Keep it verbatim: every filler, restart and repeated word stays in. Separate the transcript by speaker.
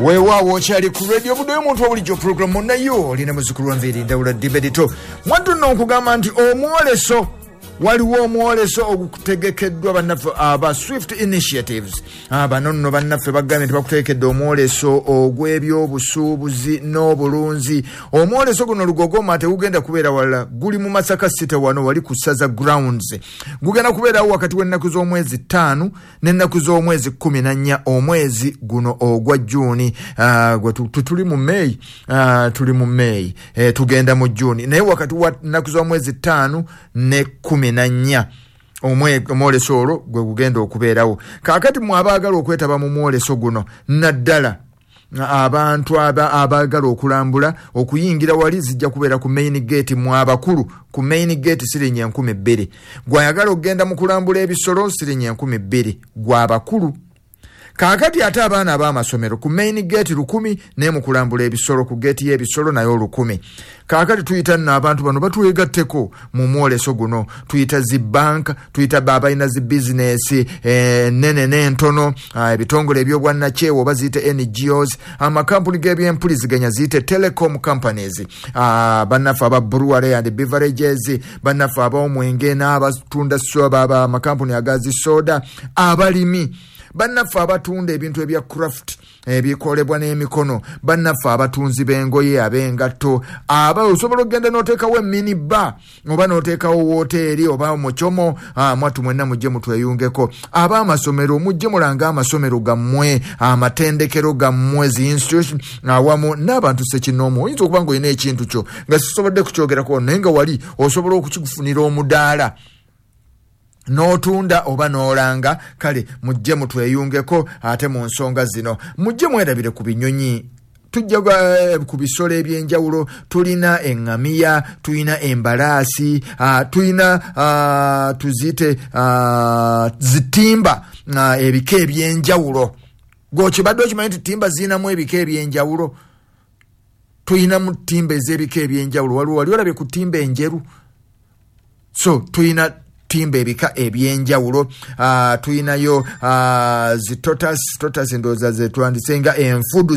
Speaker 1: weewaawo okyali ku radio budde omuntu obulijjo programu nayo olina muzukulu wa nviiri ndawula dibedito mwantu nno okugamba nti omwoleso waliwo omwoleso ogutegekeddwa bannaffe aba Swift Initiatives bano nno bannaffe bagambye nti bakuteekedde omwoleso ogw'ebyobusuubuzi n'obulunzi. Omwoleso guno lugogoma tegugenda kubeera wala guli mu Masaka City wano wali ku Saza Grounds. Gugenda kubeerawo wakati w'ennaku z'omwezi ttaano n'ennaku z'omwezi kkumi na nnya omwezi guno ogwa Juni. Gwe tuli mu May, tuli mu May, tugenda mu Juni, naye wakati wa nnaku z'omwezi ttaano ne kkumi na nnya omwe omwoleso olwo gwe gugenda okubeerawo. Kaakati mu abaagala okwetaba mu mwoleso guno naddala abantu abaagala okulambula okuyingira wali zijja kubeera ku main gate mu abakulu ku main gate siringi enkumi bbiri. Gwayagala okgenda mu kulambula ebisolo siringi enkumi bbiri gwa abakulu. Kaakati ate abaana ab'amasomero ku main gate lukumi ne mu kulambula ebisolo ku gate y'ebisolo nayo lukumi. Kaakati tuyita nno abantu bano batwegatteko mu mwoleso guno. Tuyita zi bank, tuyita babayina zi business eh, nene n'entono, ebitongole ebyobwannakyewa oba ziyite N G Os, amakampuni g'ebyempuliziganya ziyite telecom companies, bannaffe aba brewery and beverages, bannaffe ab'omwenge n'abatunda soda, amakampuni agazi soda, abalimi, bannaffe abatunda ebintu ebya craft ebikolebwa n'emikono, bannaffe abatunzi b'engoye ab'engatto, aba osobola okgenda n'oteekawo mini bar oba n'oteekawo woteeri oba muchomo. Mwatu mwenna mujje mutweyungeko. Ab'amasomero mujje mulanga amasomero gammwe, amatendekero gammwe, zi institution awamu n'abantu ssekinoomu. Oyinza okuba ng'olina ekintu kyo nga sisobodde kukyogerako naye nga wali osobola okukikufunira omudaala n'otunda oba n'olanga. Kale mujje mutweyungeko ate mu nsonga zino. Mujje mwerabire ku binyonyi, tujja ku bisolo ebyenjawulo. Tulina eŋŋamiya, tulina embalaasi, uh, tulina uh, tuzite uh, zitimba, uh, ebika ebyenjawulo. Gokibadde okimanyi nti timba zirinamu ebika ebyenjawulo. Tulina mu timba ez'ebika ebyenjawulo. Waliwo wali olabye ku timba enjeru. So tulina timba ebika ebyenjawulo. Uh, tulinayo uh, zi totas totas ndooza ze twandisenga enfudu